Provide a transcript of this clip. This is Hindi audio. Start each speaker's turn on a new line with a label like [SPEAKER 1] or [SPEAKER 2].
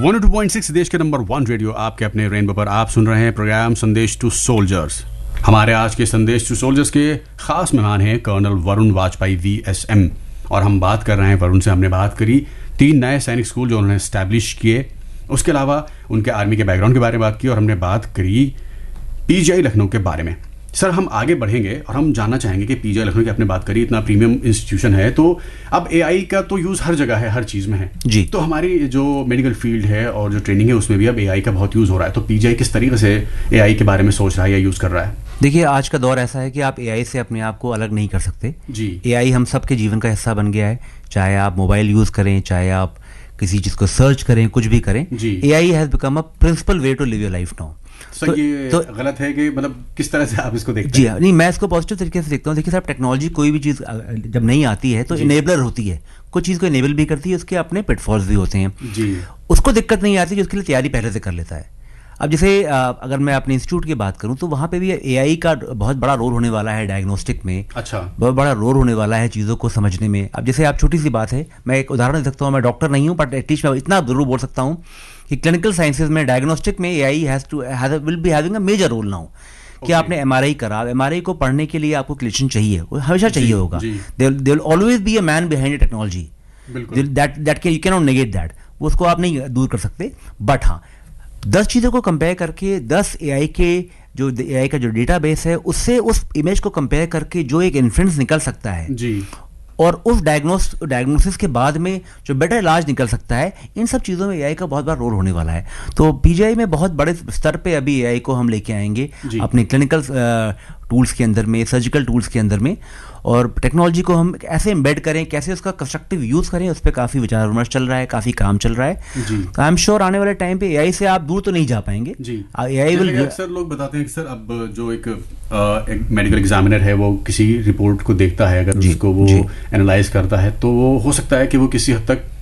[SPEAKER 1] 102.6 देश के नंबर 1 रेडियो आपके अपने रेनबो पर आप सुन रहे हैं प्रोग्राम संदेश टू सोल्जर्स। हमारे आज के संदेश टू सोल्जर्स के खास मेहमान हैं कर्नल वरुण वाजपेयी VSM, और हम बात कर रहे हैं वरुण से। हमने बात करी 3 नए सैनिक स्कूल जो उन्होंने एस्टैब्लिश किए, उसके अलावा उनके आर्मी के बैकग्राउंड के बारे में बात की, और हमने बात करी PGI लखनऊ के बारे में। सर, हम आगे बढ़ेंगे और हम जानना चाहेंगे कि PGI लखनऊ की आपने बात करी, इतना प्रीमियम इंस्टीट्यूशन है, तो अब AI का तो यूज़ हर जगह है, हर चीज़ में है
[SPEAKER 2] जी।
[SPEAKER 1] तो हमारी जो मेडिकल फील्ड है और जो ट्रेनिंग है उसमें भी अब AI का बहुत यूज़ हो रहा है, तो PGI किस तरीके से AI के बारे में सोच रहा है या यूज़ कर रहा है?
[SPEAKER 2] देखिए, आज का दौर ऐसा है कि आप AI से अपने आप को अलग नहीं कर सकते
[SPEAKER 1] जी।
[SPEAKER 2] AI हम सबके जीवन का हिस्सा बन गया है, चाहे आप मोबाइल यूज़ करें, चाहे आप किसी चीज़ को सर्च करें, कुछ भी करें। AI has become a principal way to live your life now.
[SPEAKER 1] Sir, ये गलत है कि मतलब किस तरह से आप इसको देखते हैं?
[SPEAKER 2] जी नहीं, मैं इसको पॉजिटिव तरीके से देखता हूँ। देखिए साहब, टेक्नोलॉजी कोई भी चीज़ जब नहीं आती है तो इनेबलर होती है, कुछ चीज़ को इनेबल भी करती है, उसके अपने पिटफॉल्स भी होते हैं
[SPEAKER 1] जी।
[SPEAKER 2] उसको दिक्कत नहीं आती, जिसके लिए तैयारी पहले से कर लेता है। अब जैसे अगर मैं अपने इंस्टीट्यूट की बात करूं तो वहाँ पे भी AI का बहुत बड़ा रोल होने वाला है डायग्नोस्टिक में।
[SPEAKER 1] अच्छा।
[SPEAKER 2] बहुत बड़ा रोल होने वाला है चीज़ों को समझने में। अब जैसे आप, छोटी सी बात है, मैं एक उदाहरण दे सकता हूँ। मैं डॉक्टर नहीं हूँ, बट एटलीस्ट मैं इतना जरूर बोल सकता हूँ कि क्लिनिकल साइंसेज में, डायग्नोस्टिक में AI will be having a major role now. कि आपने MRI करा, MRI को पढ़ने के लिए आपको क्लिनिशियन चाहिए, वो हमेशा चाहिए होगा। They will always be a man behind technology, that you can not negate that, उसको आप नहीं दूर कर सकते। बट हाँ, 10 चीज़ों को कंपेयर करके, 10 AI का जो डेटाबेस है उससे उस इमेज को कंपेयर करके जो एक इन्फ्रेंस निकल सकता है जी, और उस डायग्नोसिस के बाद में जो बेटर इलाज निकल सकता है, इन सब चीज़ों में AI का बहुत बड़ा रोल होने वाला है। तो PGI में बहुत बड़े स्तर पे अभी AI को हम लेके आएंगे अपने क्लिनिकल टूल्स के अंदर में, सर्जिकल टूल्स के अंदर में, और टेक्नोलॉजी को हम ऐसे एम्बेड करें, कैसे उसका कंस्ट्रक्टिव यूज़ करें, उस पर काफ़ी विचार विमर्श चल रहा है, काफ़ी काम चल रहा है। तो आई एम श्योर आने वाले टाइम पे AI से आप दूर तो नहीं जा पाएंगे जी। AI will.
[SPEAKER 1] अक्सर लोग बताते हैं कि सर, अब जो एक मेडिकल एग्जामिनर है वो किसी रिपोर्ट को देखता है, अगर उसको वो एनालाइज करता है, तो वो हो सकता है कि वो किसी हद तक